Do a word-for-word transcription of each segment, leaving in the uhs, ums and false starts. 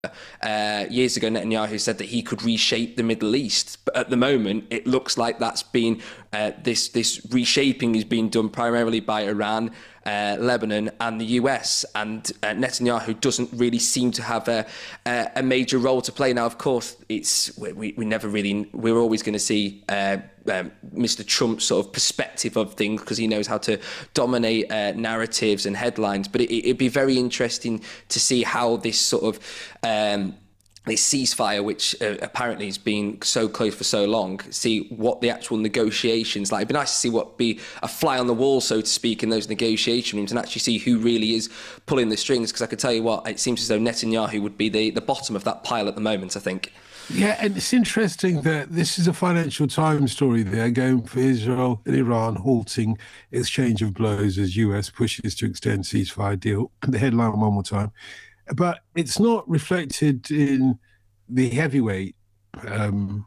Uh, years ago, Netanyahu said that he could reshape the Middle East, but at the moment, it looks like that's been uh, this this reshaping is being done primarily by Iran, uh, Lebanon, and the U S. And uh, Netanyahu doesn't really seem to have a, a a major role to play. Now, of course, it's we we never really we're always going to see. Uh, Um, Mister Trump's sort of perspective of things because he knows how to dominate uh, narratives and headlines. But it, it'd be very interesting to see how this sort of um, this ceasefire, which uh, apparently has been so close for so long, see what the actual negotiations like. It'd be nice to see what be a fly on the wall, so to speak, in those negotiation rooms and actually see who really is pulling the strings. Because I could tell you what, it seems as though Netanyahu would be the, the bottom of that pile at the moment, I think. Yeah, and it's interesting that this is a Financial Times story there going for Israel and Iran halting exchange of blows as U S pushes to extend ceasefire deal. The headline one more time. But it's not reflected in the heavyweight, um,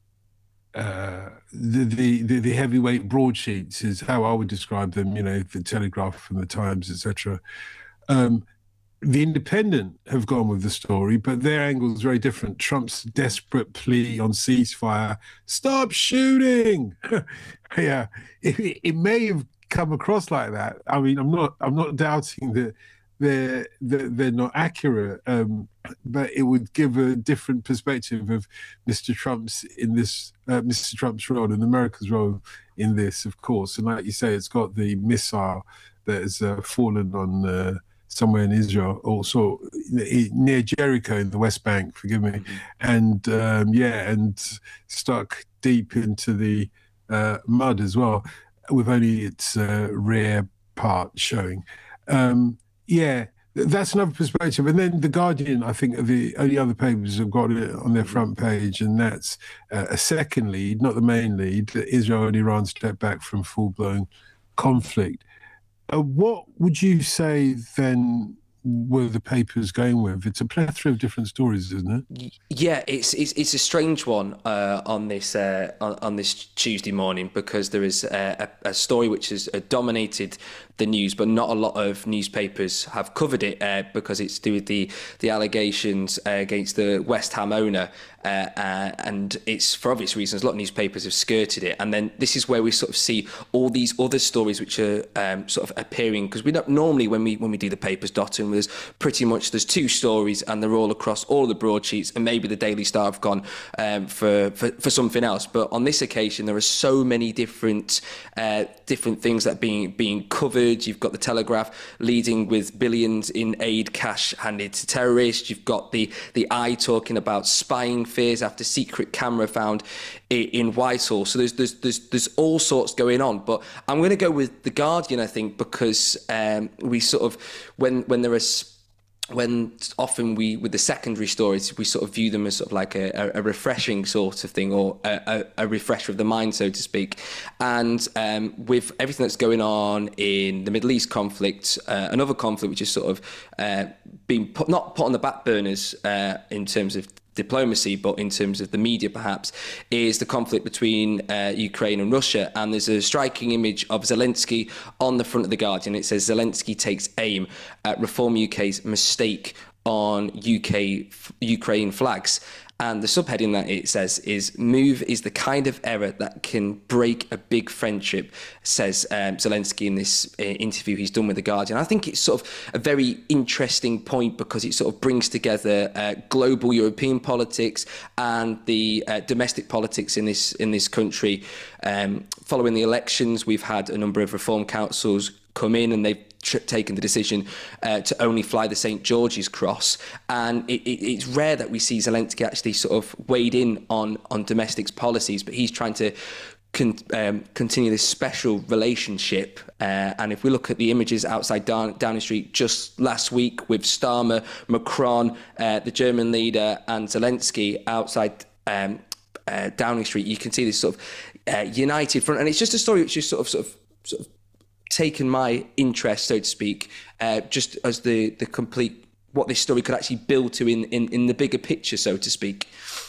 uh, the, the, the, the heavyweight broadsheets is how I would describe them, you know, the Telegraph and the Times, et cetera. Um, The Independent have gone with the story, but their angle is very different. Trump's desperate plea on ceasefire, stop shooting. Yeah, it, it may have come across like that. I mean, I'm not, I'm not doubting that they're that they're not accurate, um, but it would give a different perspective of Mister Trump's in this, uh, Mister Trump's role and America's role in this, of course. And like you say, it's got the missile that has uh, fallen on. Uh, somewhere in Israel, also near Jericho in the West Bank, forgive me. Mm-hmm. And um, yeah, and stuck deep into the uh, mud as well, with only its uh, rear part showing. Um, yeah, that's another perspective. And then The Guardian, I think, are the only other papers have got it on their front page, and that's uh, a second lead, not the main lead, that Israel and Iran step back from full-blown conflict. Uh, what would you say then were the papers going with? It's a plethora of different stories, isn't it? Yeah, it's it's, it's a strange one uh, on this uh, on, on this Tuesday morning because there is a, a, a story which has uh, dominated the news, but not a lot of newspapers have covered it uh, because it's to do with the the allegations uh, against the West Ham owner, uh, uh, and it's for obvious reasons. A lot of newspapers have skirted it, and then this is where we sort of see all these other stories which are um, sort of appearing because we don't normally when we when we do the papers dot and there's pretty much there's two stories and they're all across all the broadsheets, and maybe the Daily Star have gone um, for, for for something else. But on this occasion, there are so many different uh, different things that are being being covered. You've got the Telegraph leading with billions in aid cash handed to terrorists. You've got the the Eye talking about spying fears after secret camera found in Whitehall. So there's there's there's there's all sorts going on. But I'm going to go with the Guardian, I think, because um, we sort of when when there is. When often we, with the secondary stories, we sort of view them as sort of like a, a refreshing sort of thing, or a, a, a refresher of the mind, so to speak. And um, with everything that's going on in the Middle East conflict, uh, another conflict which is sort of uh, being put, not put on the back burners uh, in terms of diplomacy, but in terms of the media perhaps, is the conflict between uh, Ukraine and Russia. And there's a striking image of Zelensky on the front of The Guardian. It says Zelensky takes aim at Reform U K's mistake on U K Ukraine flags. And the subheading that it says is, move is the kind of error that can break a big friendship, says um, Zelensky in this uh, interview he's done with The Guardian. I think it's sort of a very interesting point because it sort of brings together uh, global European politics and the uh, domestic politics in this in this country. Um, following the elections, we've had a number of reform councils come in and they've taken the decision uh, to only fly the Saint George's Cross, and it, it, it's rare that we see Zelensky actually sort of weighed in on on domestic policies, but he's trying to con- um, continue this special relationship. Uh, and if we look at the images outside Down- Downing Street just last week with Starmer, Macron, uh, the German leader, and Zelensky outside um, uh, Downing Street, you can see this sort of uh, united front, and it's just a story which is sort of sort of sort of taken my interest, so to speak, uh, just as the the complete what this story could actually build to in, in, in the bigger picture, so to speak.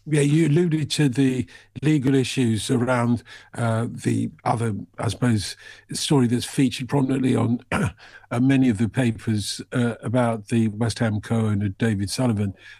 Yeah, you alluded to the legal issues around uh, the other, I suppose, story that's featured prominently on uh, many of the papers uh, about the West Ham co-owner David Sullivan,